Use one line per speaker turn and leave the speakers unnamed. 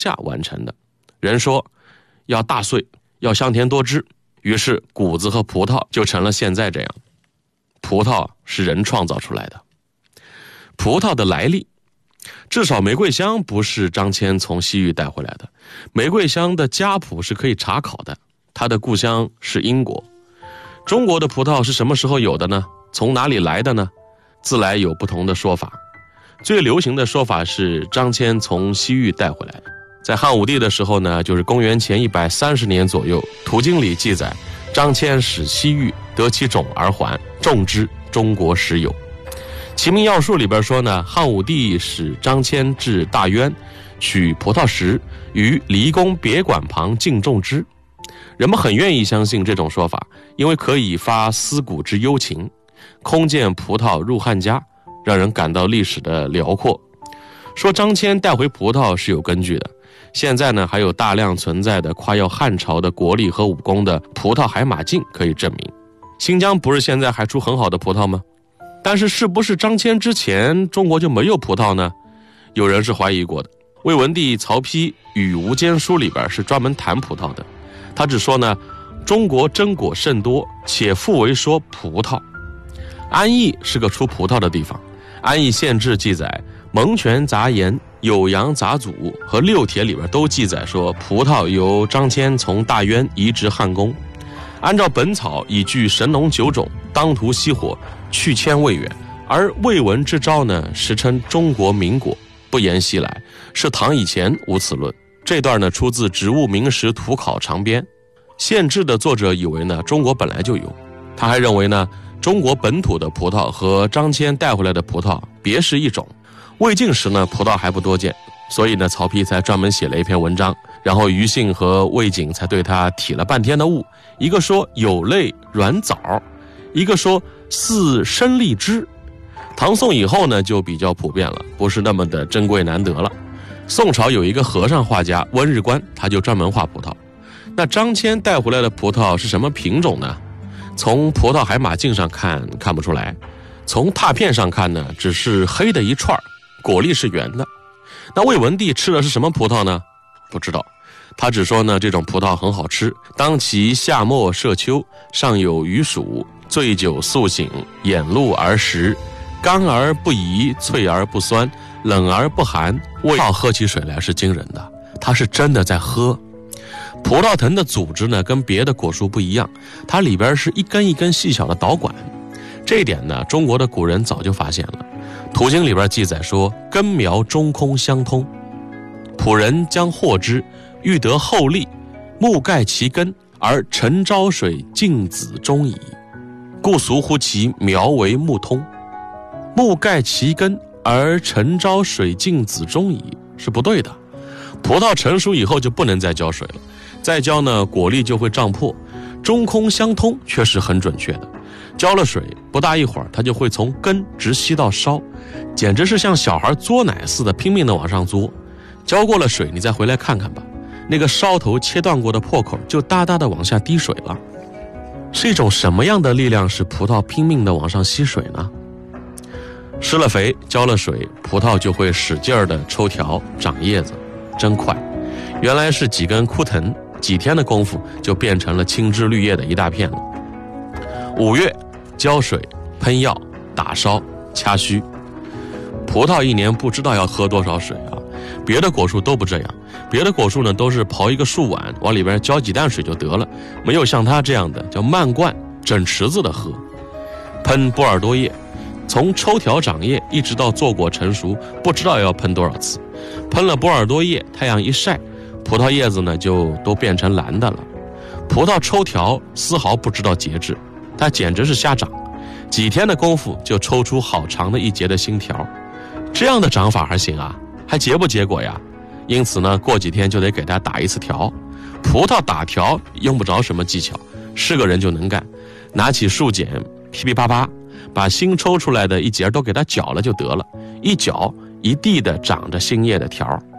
下完成的。人说要大穗，要香甜多汁，于是谷子和葡萄就成了现在这样。葡萄是人创造出来的。葡萄的来历，至少玫瑰香不是张骞从西域带回来的，玫瑰香的家谱是可以查考的，它的故乡是英国。中国的葡萄是什么时候有的呢？从哪里来的呢？自来有不同的说法。最流行的说法是张骞从西域带回来的。在汉武帝的时候呢，就是公元前130年左右，途经里记载张骞使西域得其种而还，种之，中国实有。齐民要术里边说呢，汉武帝使张骞至大渊，取葡萄实，于离宫别馆旁径种之。人们很愿意相信这种说法，因为可以发思古之幽情，空见葡萄入汉家，让人感到历史的辽阔。说张骞带回葡萄是有根据的，现在呢还有大量存在的夸耀汉朝的国力和武功的葡萄海马径可以证明。新疆不是现在还出很好的葡萄吗？但是是不是张骞之前中国就没有葡萄呢？有人是怀疑过的。魏文帝曹丕《与无间书》里边是专门谈葡萄的，他只说呢，中国真果甚多，且复为说葡萄。安邑是个出葡萄的地方。安邑县志记载，蒙权杂言、酉阳杂祖和六帖里边都记载说，葡萄由张骞从大渊移植汉宫。按照本草，以具神农9种，当涂熄火，去愆未远。而魏文之招呢，实称中国民果，不言西来，是唐以前无此论。这段呢出自《植物名实图考长编》。县志的作者以为呢，中国本来就有。他还认为呢，中国本土的葡萄和张骞带回来的葡萄别是一种。魏晋时呢，葡萄还不多见，所以呢，曹丕才专门写了一篇文章，然后于信和魏景才对他提了半天的悟，一个说有类软枣，一个说似生荔枝。唐宋以后呢，就比较普遍了，不是那么的珍贵难得了。宋朝有一个和尚画家温日观，他就专门画葡萄。那张骞带回来的葡萄是什么品种呢？从葡萄海马径上看不出来，从拓片上看呢，只是黑的一串，果粒是圆的。那魏文帝吃的是什么葡萄呢？不知道，他只说呢，这种葡萄很好吃，当其夏末射秋，上有余暑，醉酒速醒，眼露而食，干而不宜，脆而不酸，冷而不寒，味道喝起水来是惊人的，它是真的在喝。葡萄藤的组织呢，跟别的果树不一样，它里边是一根一根细小的导管。这一点呢，中国的古人早就发现了。图经里边记载说，根苗中空相通，仆人将获之，欲得厚利，木盖其根，而沉昭水径子中矣，故俗呼其苗为木通。木盖其根而沉昭水径子中矣是不对的。葡萄成熟以后就不能再浇水了，再浇呢，果粒就会胀破。中空相通却是很准确的，浇了水不大一会儿，它就会从根直吸到梢，简直是像小孩嘬奶似的，拼命的往上嘬。浇过了水，你再回来看看吧，那个梢头切断过的破口就大大的往下滴水了。是一种什么样的力量使葡萄拼命的往上吸水呢？施了肥，浇了水，葡萄就会使劲儿的抽条长叶子，真快。原来是几根枯藤，几天的功夫就变成了青枝绿叶的一大片了。5月浇水、喷药、打烧、掐须。葡萄一年不知道要喝多少水啊，别的果树都不这样，别的果树呢都是刨一个树碗，往里边浇几担水就得了，没有像它这样的叫慢灌，整池子的喝。喷波尔多叶，从抽条长叶一直到坐果成熟，不知道要喷多少次。喷了波尔多叶，太阳一晒，葡萄叶子呢就都变成蓝的了。葡萄抽条丝毫不知道节制，它简直是瞎长，几天的功夫就抽出好长的一节的新条。这样的长法还行啊，还结不结果呀？因此呢，过几天就得给它打一次条。葡萄打条用不着什么技巧，是个人就能干，拿起树剪，噼噼啪啪，把新抽出来的一节都给它绞了就得了，一绞一地的长着新叶的条。